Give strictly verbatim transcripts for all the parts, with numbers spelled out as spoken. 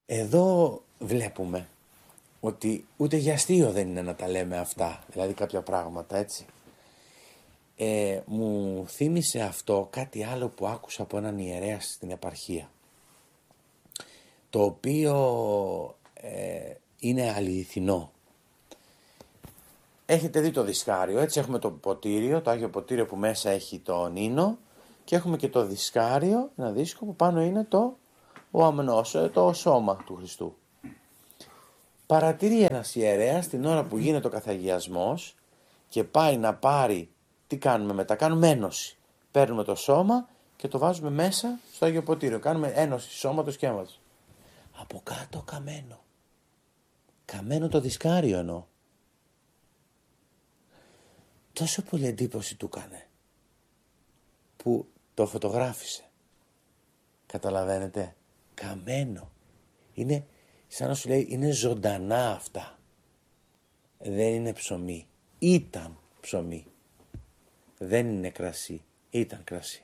Εδώ βλέπουμε ότι ούτε για αστείο δεν είναι να τα λέμε αυτά, δηλαδή κάποια πράγματα, έτσι. Ε, μου θύμισε αυτό κάτι άλλο που άκουσα από έναν ιερέα στην επαρχία, το οποίο ε, είναι αληθινό. Έχετε δει το δισκάριο, έτσι, έχουμε το ποτήριο, το Άγιο Ποτήριο που μέσα έχει τον ίνο και έχουμε και το δισκάριο, ένα δίσκο που πάνω είναι το ο αμνός, το σώμα του Χριστού. Παρατηρεί ένας ιερέας την ώρα που γίνεται ο καθαγιασμός και πάει να πάρει, τι κάνουμε μετά, κάνουμε ένωση. Παίρνουμε το σώμα και το βάζουμε μέσα στο Άγιο Ποτήριο, κάνουμε ένωση σώματος και αίματος. Από κάτω καμένο. Καμένο το δισκάριο εννοώ. Τόσο πολύ εντύπωση του έκανε που το φωτογράφησε. Καταλαβαίνετε, καμένο. Είναι σαν να σου λέει, είναι ζωντανά αυτά. Δεν είναι ψωμί. Ήταν ψωμί. Δεν είναι κρασί. Ήταν κρασί.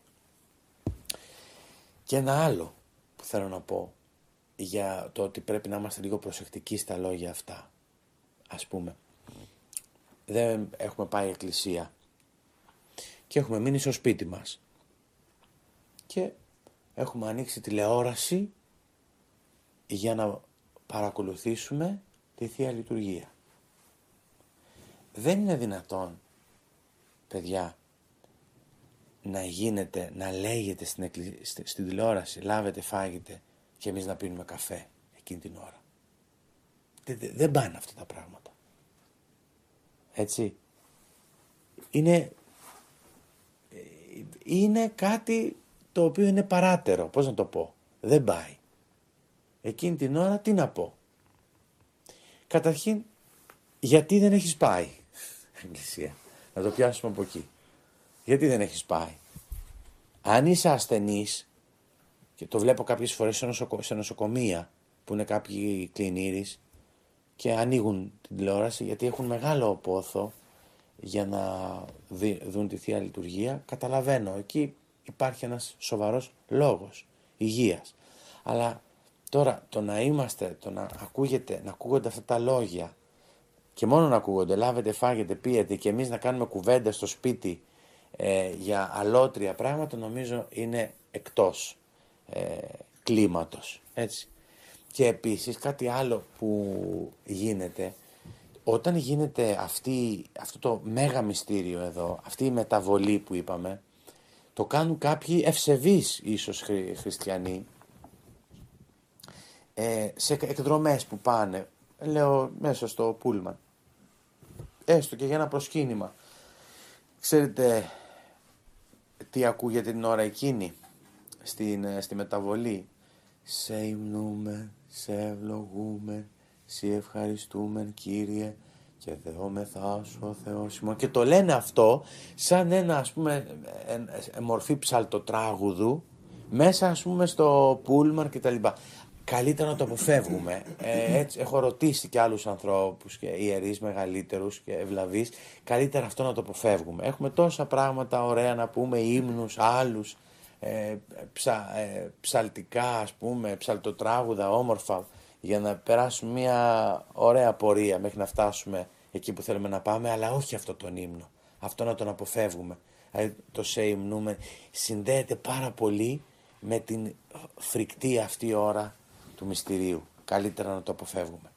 Και ένα άλλο που θέλω να πω για το ότι πρέπει να είμαστε λίγο προσεκτικοί στα λόγια αυτά. Ας πούμε, δεν έχουμε πάει εκκλησία και έχουμε μείνει στο σπίτι μας και έχουμε ανοίξει τηλεόραση για να παρακολουθήσουμε τη Θεία Λειτουργία. Δεν είναι δυνατόν, παιδιά, να γίνεται, να λέγεται στην, εκκλη... στην τηλεόραση, λάβετε, φάγετε και εμείς να πίνουμε καφέ εκείνη την ώρα. Δεν, δεν πάνε αυτά τα πράγματα. Έτσι. Είναι, είναι κάτι το οποίο είναι παράτερο. Πώς να το πω. Δεν πάει. Εκείνη την ώρα τι να πω. Καταρχήν, γιατί δεν έχεις πάει εκκλησία. Να το πιάσουμε από εκεί. Γιατί δεν έχεις πάει. Αν είσαι ασθενής, και το βλέπω κάποιες φορές σε, νοσοκο, σε νοσοκομεία που είναι κάποιοι κλινήρεις και ανοίγουν την τηλεόραση γιατί έχουν μεγάλο πόθο για να δει, δουν τη Θεία Λειτουργία, καταλαβαίνω, εκεί υπάρχει ένας σοβαρός λόγος υγείας. Αλλά τώρα το να είμαστε, το να ακούγεται, να ακούγονται αυτά τα λόγια και μόνο να ακούγονται, λάβετε, φάγετε, πίετε και εμείς να κάνουμε κουβέντα στο σπίτι ε, για αλότρια πράγματα, νομίζω είναι εκτός ε, κλίματος, έτσι. Και επίσης κάτι άλλο που γίνεται, όταν γίνεται αυτή, αυτό το μέγα μυστήριο εδώ, αυτή η μεταβολή που είπαμε, το κάνουν κάποιοι ευσεβείς ίσως χρη, χριστιανοί, ε, σε εκδρομές που πάνε, λέω μέσα στο πούλμαν, έστω και για ένα προσκύνημα. Ξέρετε τι ακούγεται την ώρα εκείνη στην, στη μεταβολή? Σε υμνούμε, σε ευλογούμε, σε ευχαριστούμε Κύριε και δεόμεθά σου ο Θεός ημών. Και το λένε αυτό σαν ένα, ας πούμε, ε, ε, μορφή ψαλτοτράγουδου μέσα, ας πούμε, στο πούλμαν και τα λοιπά. Καλύτερα να το αποφεύγουμε. Ε, έτσι, έχω ρωτήσει και άλλους ανθρώπους και ιερείς μεγαλύτερους και ευλαβείς. Καλύτερα αυτό να το αποφεύγουμε. Έχουμε τόσα πράγματα ωραία να πούμε, ύμνους, άλλους, ε, ψα, ε, ψαλτικά, ας πούμε, ψαλτοτράγουδα, όμορφα, για να περάσουμε μια ωραία πορεία μέχρι να φτάσουμε εκεί που θέλουμε να πάμε, αλλά όχι αυτό τον ύμνο. Αυτό να τον αποφεύγουμε. Δηλαδή, το σε υμνούμε συνδέεται πάρα πολύ με την φρικτή αυτή ώρα του μυστηρίου. Καλύτερα να το αποφεύγουμε.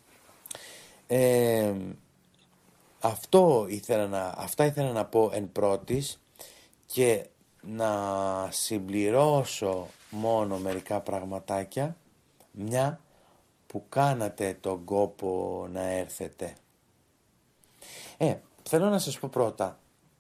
Ε, αυτό ήθελα να, αυτά ήθελα να πω εν πρώτης και να συμπληρώσω μόνο μερικά πραγματάκια, μια που κάνατε τον κόπο να έρθετε. Ε, θέλω να σας πω πρώτα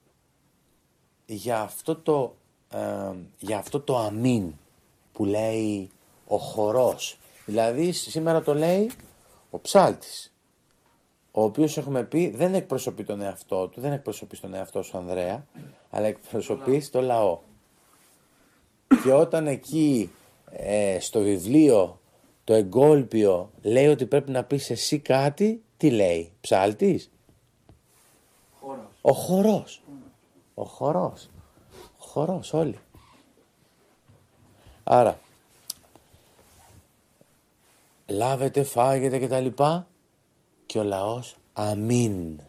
για αυτό το, ε, για αυτό το αμήν που λέει ο χορός. Δηλαδή σήμερα το λέει ο ψάλτης, ο οποίος έχουμε πει δεν εκπροσωπεί τον εαυτό του, δεν εκπροσωπεί τον εαυτό σου Ανδρέα, αλλά εκπροσωπεί το λαό. Και όταν εκεί ε, στο βιβλίο το εγκόλπιο λέει ότι πρέπει να πεις εσύ κάτι, τι λέει, ψάλτης? Χορός. Ο χορός. Mm. Ο χορός. Ο χορός όλοι. Άρα, λάβετε, φάγετε και τα λοιπά, και ο λαός αμήν.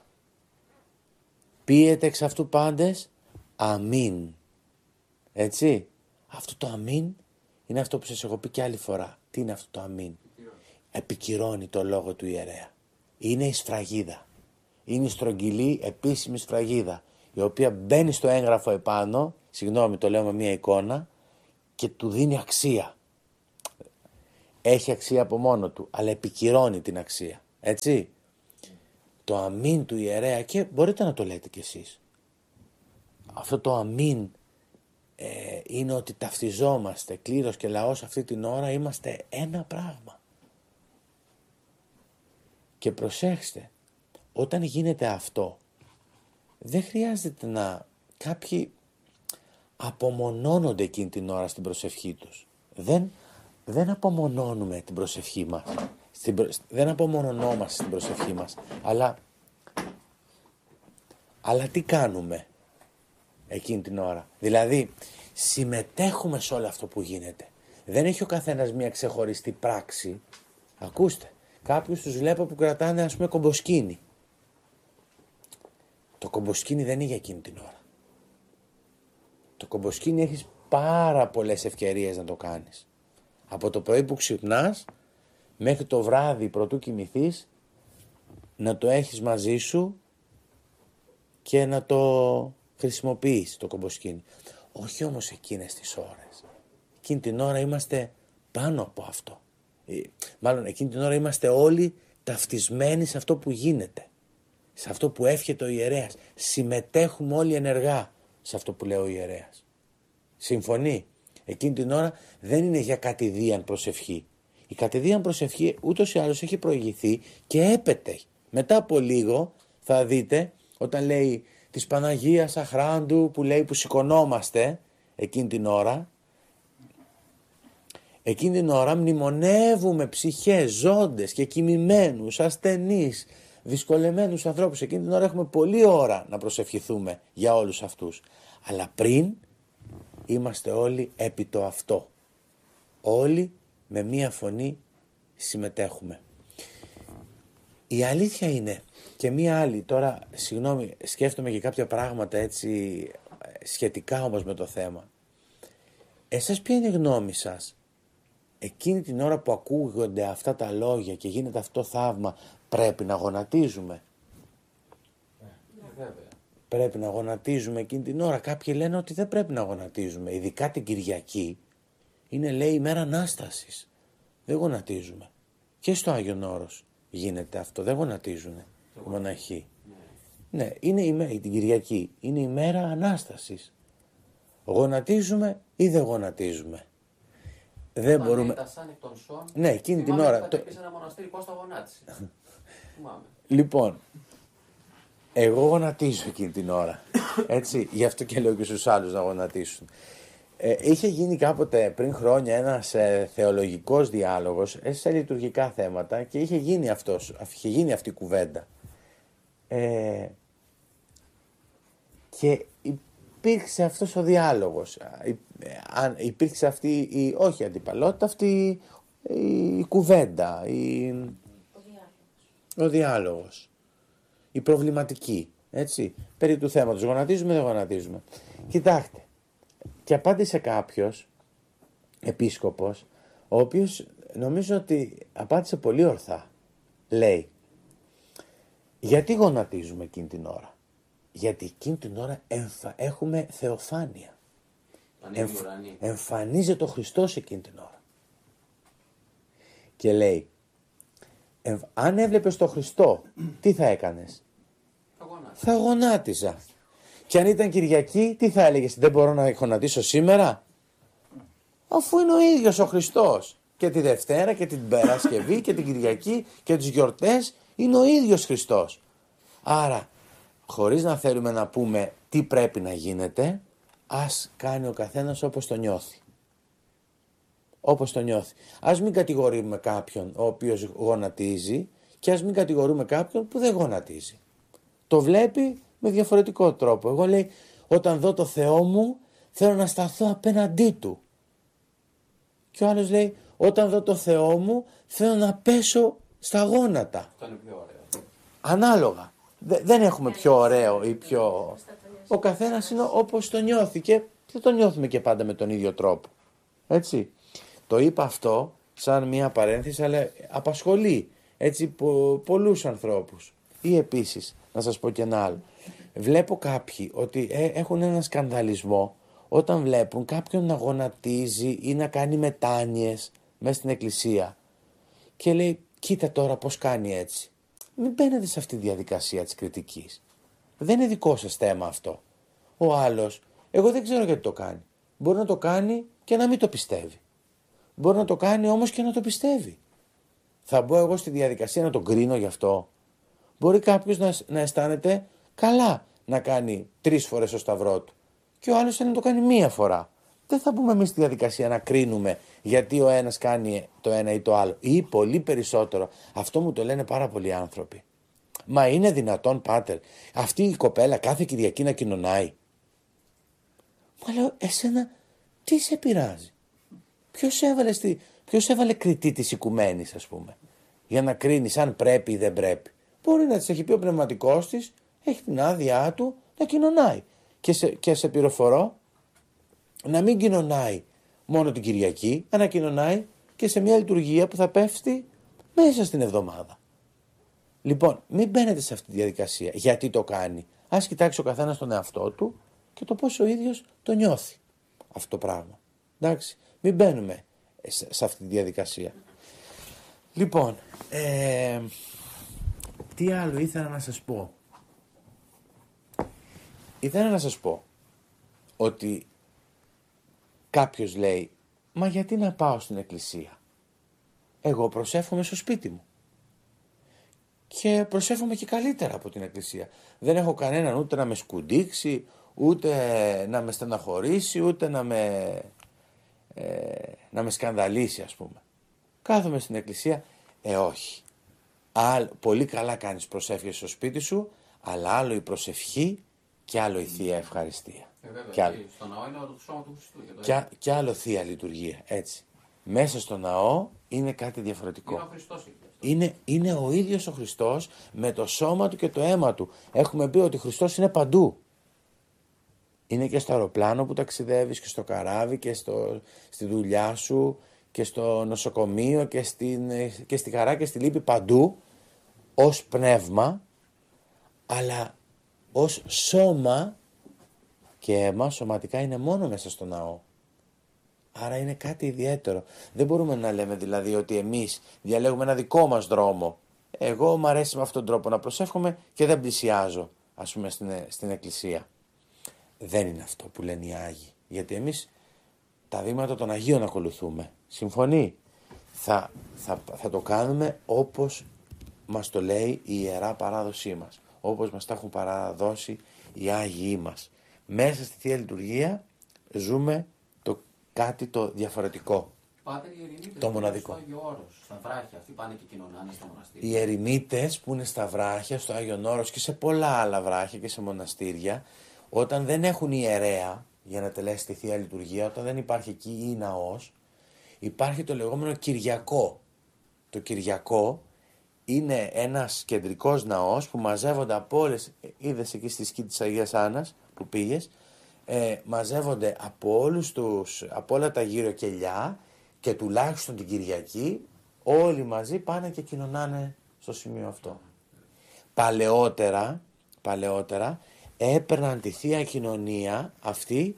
Πίετε εξ αυτού πάντες, αμήν. Έτσι, αυτό το αμήν είναι αυτό που σας έχω πει και άλλη φορά. Τι είναι αυτό το αμήν? Επικυρώνει το λόγο του ιερέα. Είναι η σφραγίδα. Είναι η στρογγυλή επίσημη σφραγίδα, η οποία μπαίνει στο έγγραφο επάνω, συγγνώμη το λέω με μια εικόνα, και του δίνει αξία. Έχει αξία από μόνο του, αλλά επικυρώνει την αξία. Έτσι. Το αμήν του ιερέα, και μπορείτε να το λέτε κι εσείς. Αυτό το αμήν ε, είναι ότι ταυτιζόμαστε, κλήρος και λαός αυτή την ώρα, είμαστε ένα πράγμα. Και προσέξτε, όταν γίνεται αυτό, δεν χρειάζεται να κάποιοι απομονώνονται εκείνη την ώρα στην προσευχή τους. Δεν, δεν απομονώνουμε την προσευχή μας. Στην, δεν απομονωνόμαστε στην προσευχή μας. Αλλά, αλλά τι κάνουμε εκείνη την ώρα? Δηλαδή, συμμετέχουμε σε όλο αυτό που γίνεται. Δεν έχει ο καθένας μια ξεχωριστή πράξη. Ακούστε, κάποιους τους βλέπω που κρατάνε, ας πούμε, κομποσκίνη. Το κομποσκίνη δεν είναι για εκείνη την ώρα. Το κομποσκίνη έχεις πάρα πολλές ευκαιρίες να το κάνεις. Από το πρωί που ξυπνάς μέχρι το βράδυ πρωτού κοιμηθείς, να το έχεις μαζί σου και να το χρησιμοποιείς το κομποσκίνη. Όχι όμως εκείνες τις ώρες. Εκείνη την ώρα είμαστε πάνω από αυτό. Μάλλον εκείνη την ώρα είμαστε όλοι ταυτισμένοι σε αυτό που γίνεται. Σε αυτό που εύχεται ο ιερέας. Συμμετέχουμε όλοι ενεργά σε αυτό που λέει ο ιερέας. Συμφωνεί? Εκείνη την ώρα δεν είναι για κατηδίαν προσευχή. Η κατηδίαν προσευχή ούτως ή άλλως έχει προηγηθεί και έπεται. Μετά από λίγο θα δείτε, όταν λέει της Παναγίας Αχράντου, που λέει που σηκωνόμαστε εκείνη την ώρα, εκείνη την ώρα μνημονεύουμε ψυχές, ζώντες και κοιμημένους, ασθενείς, δυσκολεμένους ανθρώπους. Εκείνη την ώρα έχουμε πολλή ώρα να προσευχηθούμε για όλους αυτούς. Αλλά πριν είμαστε όλοι επί το αυτό. Όλοι με μία φωνή συμμετέχουμε. Η αλήθεια είναι, και μία άλλη, τώρα συγγνώμη, σκέφτομαι και κάποια πράγματα έτσι σχετικά όμως με το θέμα. Εσάς ποια είναι η γνώμη σας? Εκείνη την ώρα που ακούγονται αυτά τα λόγια και γίνεται αυτό θαύμα, πρέπει να γονατίζουμε? Yeah. Πρέπει να γονατίζουμε εκείνη την ώρα? Κάποιοι λένε ότι δεν πρέπει να γονατίζουμε, ειδικά την Κυριακή. Είναι, λέει, η μέρα Ανάστασης. Δεν γονατίζουμε. Και στο Άγιον Όρος γίνεται αυτό, δεν γονατίζουν οι μοναχοί. Ναι, ναι, είναι η μέρα, την Κυριακή είναι η μέρα Ανάστασης. Γονατίζουμε ή δεν γονατίζουμε? Δεν Όταν μπορούμε. Τον σον, ναι, εκείνη την ώρα. Το... ένα μοναστήρι, πώς το γονάτισε. Λοιπόν, εγώ γονατίζω εκείνη την ώρα. Έτσι, γι' αυτό και λέω και στους άλλους να γονατίσουν. Ε, είχε γίνει κάποτε πριν χρόνια ένας ε, θεολογικός διάλογος ε, σε λειτουργικά θέματα και είχε γίνει, αυτός, είχε γίνει αυτή η κουβέντα. Ε, και υπήρξε αυτός ο διάλογος. Αν υπήρξε αυτή η, όχι αντιπαλότητα, αυτή η, η κουβέντα, η, ο, διάλογος. ο διάλογος, η προβληματική, έτσι, περί του θέματος. Γονατίζουμε, δεν γονατίζουμε? Κοιτάξτε, και απάντησε κάποιος επίσκοπος, ο οποίος νομίζω ότι απάντησε πολύ ορθά. Λέει, γιατί γονατίζουμε εκείνη την ώρα? Γιατί εκείνη την ώρα εμφα... έχουμε θεοφάνεια. Εμφ... Εμφανίζεται ο Χριστός εκείνη την ώρα. Και λέει, εμφ... αν έβλεπες τον Χριστό, τι θα έκανες? Θα, θα γονάτιζα. Και αν ήταν Κυριακή, τι θα έλεγες? Δεν μπορώ να γονατίσω σήμερα? Αφού είναι ο ίδιος ο Χριστός. Και τη Δευτέρα και την Παρασκευή και την Κυριακή και τις γιορτές είναι ο ίδιος Χριστός. Άρα, χωρίς να θέλουμε να πούμε τι πρέπει να γίνεται, ας κάνει ο καθένας όπως το νιώθει. Όπως το νιώθει. Ας μην κατηγορούμε κάποιον ο οποίος γονατίζει και ας μην κατηγορούμε κάποιον που δεν γονατίζει. Το βλέπει με διαφορετικό τρόπο. Εγώ, λέει, όταν δω το Θεό μου θέλω να σταθώ απέναντί του. Και ο άλλος λέει, Όταν δω το Θεό μου θέλω να πέσω στα γόνατα. Αυτό είναι πιο ωραίο. Ανάλογα. Δε, δεν έχουμε πιο ωραίο ή πιο... Ο καθένας είναι όπως το νιώθει και δεν το νιώθουμε και πάντα με τον ίδιο τρόπο. Έτσι. Το είπα αυτό σαν μια παρένθεση, αλλά απασχολεί έτσι πο, πολλούς ανθρώπους. Ή επίσης, να σας πω και ένα άλλο. Βλέπω κάποιοι ότι ε, έχουν έναν σκανδαλισμό όταν βλέπουν κάποιον να γονατίζει ή να κάνει μετάνοιες μέσα στην εκκλησία και λέει κοίτα τώρα πως κάνει έτσι. Μην μπαίνετε σε αυτή τη διαδικασία της κριτικής. Δεν είναι δικό σας θέμα αυτό. Ο άλλος, εγώ δεν ξέρω γιατί το κάνει. Μπορεί να το κάνει και να μην το πιστεύει. Μπορεί να το κάνει όμως και να το πιστεύει. Θα μπω εγώ στη διαδικασία να τον κρίνω γι' αυτό. Μπορεί κάποιος να, να αισθάνεται καλά να κάνει τρεις φορές το σταυρό του και ο άλλος θέλει να το κάνει μία φορά. Δεν θα μπούμε εμείς στη διαδικασία να κρίνουμε γιατί ο ένας κάνει το ένα ή το άλλο. Ή πολύ περισσότερο. Αυτό μου το λένε πάρα πολλοί άνθρωποι. Μα είναι δυνατόν, πάτερ, αυτή η κοπέλα κάθε Κυριακή να κοινωνάει? Μα λέω, εσένα τι σε πειράζει? Ποιος έβαλε, στη, ποιος έβαλε κριτή της οικουμένης, ας πούμε, για να κρίνεις αν πρέπει ή δεν πρέπει? Μπορεί να της έχει πει ο πνευματικός της, έχει την άδειά του να κοινωνάει. Και σε, και σε πληροφορώ να μην κοινωνάει μόνο την Κυριακή, αλλά να κοινωνάει και σε μια λειτουργία που θα πέφτει μέσα στην εβδομάδα. Λοιπόν, μην μπαίνετε σε αυτή τη διαδικασία. Γιατί το κάνει? Ας κοιτάξει ο καθένας τον εαυτό του και το πώς ο ίδιος το νιώθει αυτό το πράγμα. Εντάξει, μην μπαίνουμε σε, σε αυτή τη διαδικασία. Λοιπόν, ε, τι άλλο ήθελα να σας πω. Ήθελα να σας πω ότι κάποιος λέει, μα γιατί να πάω στην εκκλησία? Εγώ προσεύχομαι στο σπίτι μου. Και προσεύχομαι και καλύτερα από την εκκλησία. Δεν έχω κανέναν ούτε να με σκουντίξει, ούτε να με στεναχωρήσει, ούτε να με, ε, να με σκανδαλίσει, ας πούμε. Κάθομαι στην εκκλησία, ε όχι. Άλλ, πολύ καλά κάνεις, προσεύχεσαι στο σπίτι σου, αλλά άλλο η προσευχή και άλλο η Θεία Ευχαριστία. Ε, βέβαια, και, άλλο, στο ναό είναι το σώμα του Χριστού. Και, και άλλο Θεία Λειτουργία, έτσι. Μέσα στο ναό είναι κάτι διαφορετικό. Είναι ο Χριστός. Είναι, είναι ο ίδιος ο Χριστός με το σώμα του και το αίμα του. Έχουμε πει ότι ο Χριστός είναι παντού. Είναι και στο αεροπλάνο που ταξιδεύεις και στο καράβι και στο, στη δουλειά σου και στο νοσοκομείο και, στην, και στη χαρά και στη λύπη, παντού ως πνεύμα, αλλά ως σώμα και αίμα σωματικά είναι μόνο μέσα στο ναό. Άρα είναι κάτι ιδιαίτερο. Δεν μπορούμε να λέμε δηλαδή ότι εμείς διαλέγουμε ένα δικό μας δρόμο. Εγώ μου αρέσει με αυτόν τον τρόπο να προσεύχομαι και δεν πλησιάζω, ας πούμε, στην, στην εκκλησία. Δεν είναι αυτό που λένε οι Άγιοι. Γιατί εμείς τα βήματα των Αγίων ακολουθούμε. Συμφωνεί? Θα, θα, θα το κάνουμε όπως μας το λέει η Ιερά Παράδοσή μας. Όπως μας τα έχουν παραδώσει οι Άγιοι μας. Μέσα στη Θεία Λειτουργία ζούμε το κάτι το διαφορετικό. Πάτερ, οι ερημίτες το μοναδικό. Στο Άγιο Όρος, στα βράχια, αυτοί πάνε και κοινωνάνε στα μοναστήρια. Οι ερημίτες που είναι στα βράχια, στο Άγιον Όρος και σε πολλά άλλα βράχια και σε μοναστήρια, όταν δεν έχουν ιερέα για να τελέσει τη Θεία Λειτουργία, όταν δεν υπάρχει εκεί ή ναός, υπάρχει το λεγόμενο Κυριακό. Το Κυριακό είναι ένας κεντρικός ναός που μαζεύονται από όλες, είδες εκεί στη σκή της Αγίας Άννας που πήγες, ε, μαζεύονται από, όλους τους, από όλα τα γύρω κελιά και τουλάχιστον την Κυριακή όλοι μαζί πάνε και κοινωνάνε στο σημείο αυτό. Παλαιότερα, παλαιότερα έπαιρναν τη Θεία Κοινωνία αυτοί,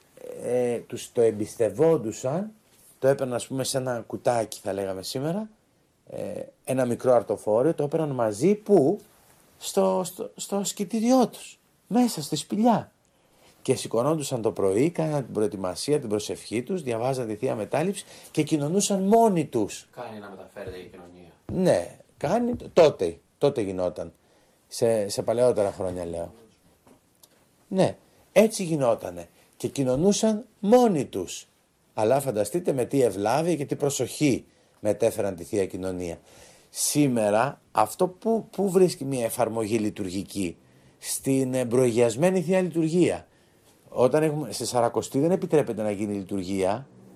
ε, τους το εμπιστευόντουσαν, το έπαιρναν ας πούμε σε ένα κουτάκι θα λέγαμε σήμερα, ε, ένα μικρό αρτοφόριο, το έπαιρναν μαζί που στο, στο, στο σκητήριό τους, μέσα στη σπηλιά. Και σηκωνόντουσαν το πρωί, κάναν την προετοιμασία, την προσευχή τους, διαβάζαν τη Θεία Μετάληψη και κοινωνούσαν μόνοι τους. Κάνει να μεταφέρεται η κοινωνία. Ναι, κάνει, τότε, τότε γινόταν. Σε, σε παλαιότερα χρόνια λέω. Ναι, έτσι γινότανε. Και κοινωνούσαν μόνοι τους. Αλλά φανταστείτε με τι ευλάβεια και τι προσοχή μετέφεραν τη Θεία Κοινωνία. Σήμερα αυτό που, που βρίσκει μια εφαρμογή λειτουργική? Στην προηγιασμένη Θεία Λειτουργία. Όταν έχουμε, σε Σαρακοστή δεν επιτρέπεται να γίνει λειτουργία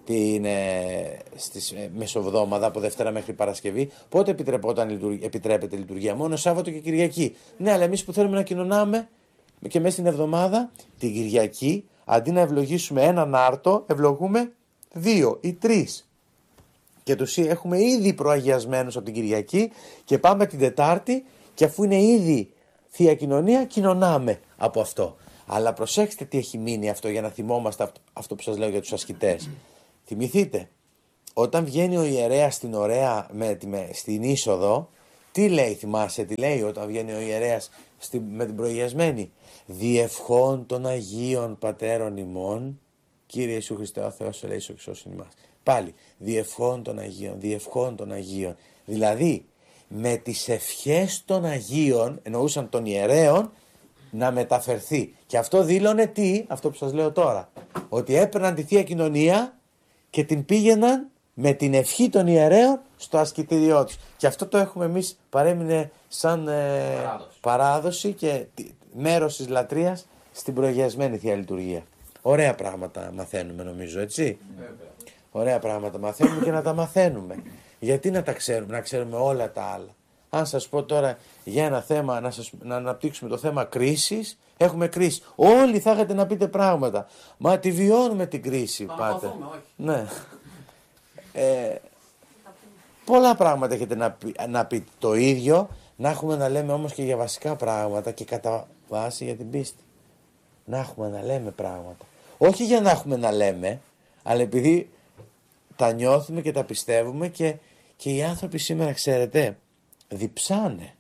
την, ε, στις ε, μεσοβδόμαδα από Δευτέρα μέχρι Παρασκευή. Πότε επιτρεπόταν, λειτουργ, επιτρέπεται λειτουργία? Μόνο Σάββατο και Κυριακή. Ναι, αλλά εμείς που θέλουμε να κοινωνάμε και μέσα στην εβδομάδα, την Κυριακή, αντί να ευλογήσουμε έναν άρτο, ευλογούμε δύο ή τρεις. Και τους έχουμε ήδη προαγιασμένους από την Κυριακή και πάμε την Τετάρτη και αφού είναι ήδη Θεία Κοινωνία, κοινωνάμε από αυτό. Αλλά προσέξτε τι έχει μείνει αυτό για να θυμόμαστε αυτό που σας λέω για τους ασκητές. Θυμηθείτε, όταν βγαίνει ο ιερέας στην ωραία, με, με, στην είσοδο, τι λέει, θυμάσαι τι λέει όταν βγαίνει ο ιερέας στη, με την προηγιασμένη? Διευχών των Αγίων Πατέρων ημών, Κύριε Ιησού Χριστέ ο Θεός ελέησον εξώσιν ημάς. Πάλι, διευχών των Αγίων, διευχών των Αγίων. Δηλαδή, με τις ευχές των Αγίων, εννοούσαν των ιερέων, να μεταφερθεί. Και αυτό δήλωνε τι, αυτό που σας λέω τώρα, ότι έπαιρναν τη Θεία Κοινωνία και την πήγαιναν με την ευχή των ιερέων στο ασκητήριό τους. Και αυτό το έχουμε εμείς, παρέμεινε σαν ε, παράδοση. παράδοση και μέρος της λατρείας στην προηγιασμένη Θεία Λειτουργία. Ωραία πράγματα μαθαίνουμε νομίζω, έτσι. Βέβαια. Ωραία πράγματα μαθαίνουμε και να τα μαθαίνουμε. Γιατί να τα ξέρουμε, να ξέρουμε όλα τα άλλα. Αν σας πω τώρα για ένα θέμα, να, σας, να αναπτύξουμε το θέμα κρίσης, έχουμε κρίση. Όλοι θα έχετε να πείτε πράγματα. Μα τη βιώνουμε την κρίση, θα πάτε. Μαθούμε, όχι. Ναι. Ε, πολλά πράγματα έχετε να, πει, να πείτε το ίδιο, να έχουμε να λέμε όμως και για βασικά πράγματα και κατά βάση για την πίστη. Να έχουμε να λέμε πράγματα. Όχι για να έχουμε να λέμε, αλλά επειδή τα νιώθουμε και τα πιστεύουμε και, και οι άνθρωποι σήμερα, ξέρετε, διψάνε.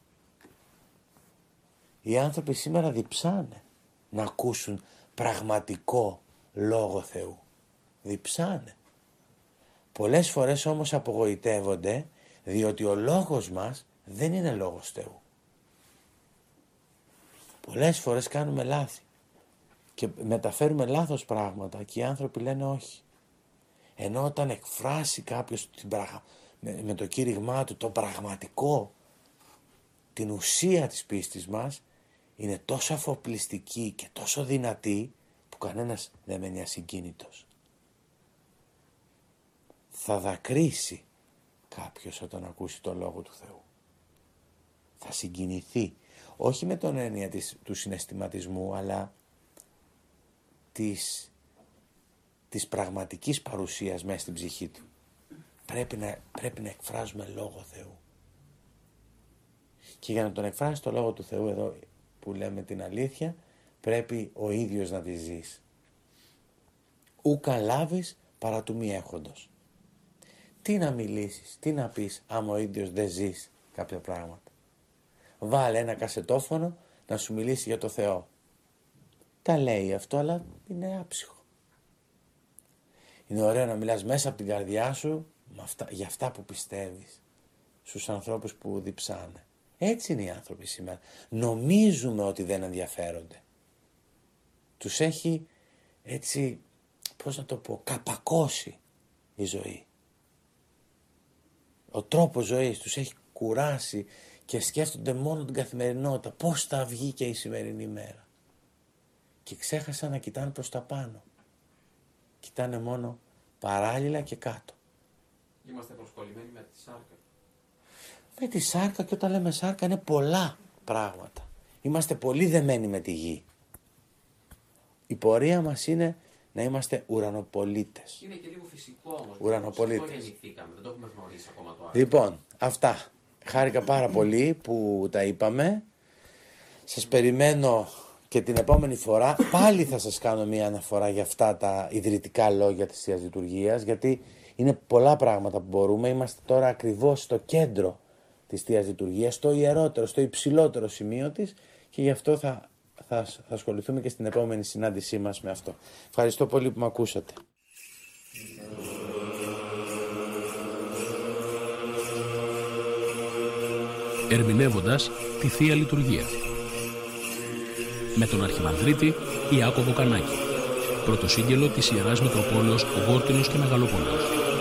Οι άνθρωποι σήμερα διψάνε να ακούσουν πραγματικό Λόγο Θεού. Διψάνε. Πολλές φορές όμως απογοητεύονται διότι ο λόγος μας δεν είναι λόγος Θεού. Πολλές φορές κάνουμε λάθη και μεταφέρουμε λάθος πράγματα και οι άνθρωποι λένε όχι. Ενώ όταν εκφράσει κάποιος την πραγμα... με, με το κήρυγμά του το πραγματικό, την ουσία της πίστης μας, είναι τόσο αφοπλιστική και τόσο δυνατή που κανένας δεν μένει ασυγκίνητος. Θα δακρύσει κάποιος όταν ακούσει το Λόγο του Θεού. Θα συγκινηθεί, όχι με τον έννοια της, του συναισθηματισμού, αλλά της, της πραγματικής παρουσίας μέσα στην ψυχή του. Πρέπει να, πρέπει να εκφράζουμε Λόγο Θεού. Και για να τον εκφράσει το Λόγο του Θεού εδώ που λέμε την αλήθεια, πρέπει ο ίδιος να τη ζεις. Ούκα λάβεις παρά του μη έχοντος. Τι να μιλήσεις, τι να πεις άμα ο ίδιος δεν ζεις κάποια πράγματα. Βάλε ένα κασετόφωνο να σου μιλήσει για το Θεό. Τα λέει αυτό, αλλά είναι άψυχο. Είναι ωραίο να μιλάς μέσα από την καρδιά σου με αυτά, για αυτά που πιστεύεις στους ανθρώπους που διψάνε. Έτσι είναι οι άνθρωποι σήμερα. Νομίζουμε ότι δεν ενδιαφέρονται. Τους έχει έτσι, πώς να το πω, καπακώσει η ζωή. Ο τρόπος ζωής τους έχει κουράσει και σκέφτονται μόνο την καθημερινότητα. Πώς θα βγει και η σημερινή μέρα. Και ξέχασαν να κοιτάνε προς τα πάνω. Κοιτάνε μόνο παράλληλα και κάτω. Είμαστε προσκολλημένοι με τη σάρκα. Με τη σάρκα, και όταν λέμε σάρκα είναι πολλά πράγματα. Είμαστε πολύ δεμένοι με τη γη. Η πορεία μας είναι να είμαστε ουρανοπολίτες. Είναι και λίγο φυσικό όμως. Ουρανοπολίτες. Αυτό γεννηθήκαμε, δεν το έχουμε γνωρίσει ακόμα το άλλο. Λοιπόν, αυτά. Χάρηκα πάρα πολύ που τα είπαμε. Σας περιμένω και την επόμενη φορά. Πάλι θα σας κάνω μια αναφορά για αυτά τα ιδρυτικά λόγια της Θείας Λειτουργίας, γιατί είναι πολλά πράγματα που μπορούμε. Είμαστε τώρα ακριβώς στο κέντρο της Θείας Λειτουργίας, στο ιερότερο, στο υψηλότερο σημείο της, και γι' αυτό θα, θα, θα ασχοληθούμε και στην επόμενη συνάντησή μας με αυτό. Ευχαριστώ πολύ που με ακούσατε. Ερμηνεύοντας τη Θεία Λειτουργία με τον Αρχιμανδρίτη Ιάκωβο Κανάκη, πρωτοσύγγελο της Ιεράς Μητροπόλεως Γόρτινος και Μεγαλόπολεως.